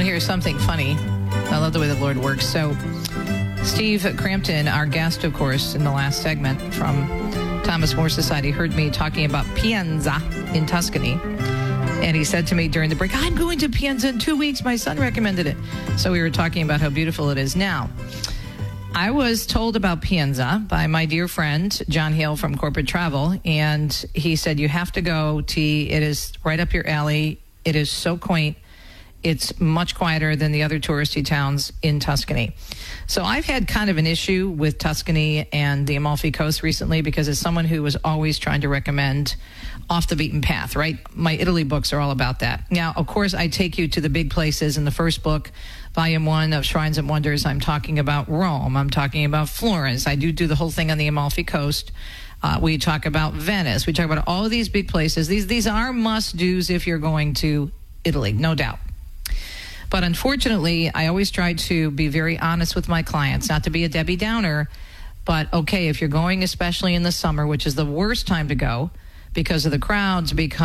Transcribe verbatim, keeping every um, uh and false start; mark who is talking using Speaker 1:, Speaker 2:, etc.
Speaker 1: to hear something funny? I love the way the Lord works. So Steve Crampton, our guest, of course, in the last segment from Thomas More Society, heard me talking about Pienza in Tuscany. And he said to me during the break, I'm going to Pienza in two weeks. My son recommended it. So we were talking about how beautiful it is now. I was told about Pienza by my dear friend, John Hale from Corporate Travel. And he said, you have to go, T. It is right up your alley. It is so quaint. It's much quieter than the other touristy towns in Tuscany. So I've had kind of an issue with Tuscany and the Amalfi Coast recently because as someone who was always trying to recommend off the beaten path, right? My Italy books are all about that. Now, of course, I take you to the big places. In the first book, volume one of Shrines and Wonders, I'm talking about Rome. I'm talking about Florence. I do do the whole thing on the Amalfi Coast. Uh, we talk about Venice. We talk about all of these big places. These, these are must-dos if you're going to Italy, no doubt. But unfortunately, I always try to be very honest with my clients, not to be a Debbie Downer, but okay, if you're going especially in the summer, which is the worst time to go because of the crowds, because